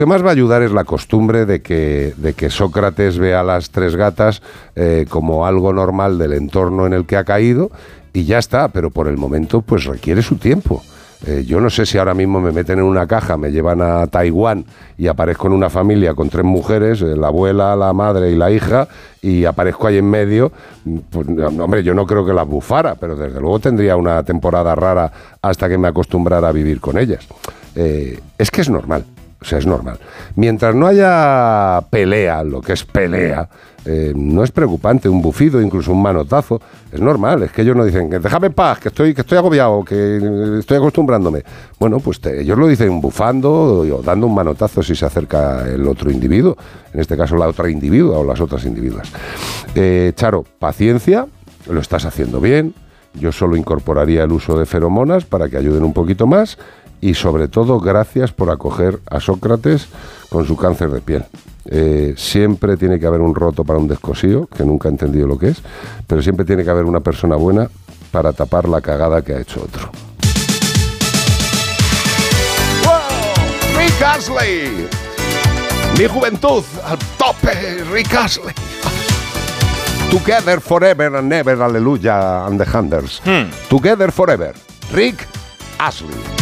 Lo que más va a ayudar es la costumbre de que Sócrates vea a las tres gatas como algo normal del entorno en el que ha caído y ya está, pero por el momento pues requiere su tiempo. Yo no sé si ahora mismo me meten en una caja, me llevan a Taiwán y aparezco en una familia con 3 mujeres, la abuela, la madre y la hija, y aparezco ahí en medio. Pues, hombre, yo no creo que las bufara, pero desde luego tendría una temporada rara hasta que me acostumbrara a vivir con ellas. Es que es normal. O sea, es normal. Mientras no haya pelea, lo que es pelea, no es preocupante, un bufido, incluso un manotazo, es normal. Es que ellos no dicen, déjame en paz, que estoy agobiado, que estoy acostumbrándome. Bueno, pues ellos lo dicen bufando o dando un manotazo si se acerca el otro individuo, en este caso la otra individua o las otras individuas. Charo, paciencia, lo estás haciendo bien. Yo solo incorporaría el uso de feromonas para que ayuden un poquito más. Y sobre todo, gracias por acoger a Sócrates con su cáncer de piel. Siempre tiene que haber un roto para un descosío, que nunca he entendido lo que es, pero siempre tiene que haber una persona buena para tapar la cagada que ha hecho otro. ¡Wow! ¡Rick Astley! Mi juventud al tope, Rick Astley. Together forever and never, aleluya, and the Handers. Together forever, Rick Astley.